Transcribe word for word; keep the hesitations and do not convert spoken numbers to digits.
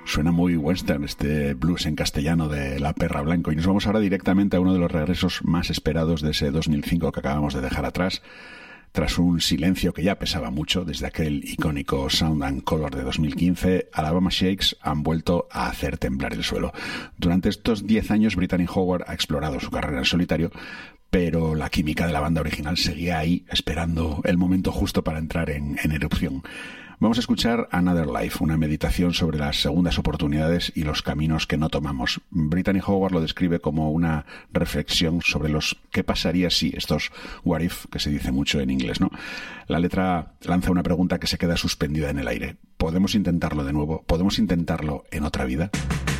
Suena muy western este blues en castellano de La Perra Blanco, y nos vamos ahora directamente a uno de los regresos más esperados de ese dos mil cinco que acabamos de dejar atrás, tras un silencio que ya pesaba mucho desde aquel icónico Sound and Color de dos mil quince. Alabama Shakes han vuelto a hacer temblar el suelo. Durante estos diez años Brittany Howard ha explorado su carrera en solitario, pero la química de la banda original seguía ahí, esperando el momento justo para entrar en, en erupción. Vamos a escuchar Another Life, una meditación sobre las segundas oportunidades y los caminos que no tomamos. Brittany Howard lo describe como una reflexión sobre los qué pasaría si, estos what if, que se dice mucho en inglés, ¿no? La letra lanza una pregunta que se queda suspendida en el aire. ¿Podemos intentarlo de nuevo? ¿Podemos intentarlo en otra vida?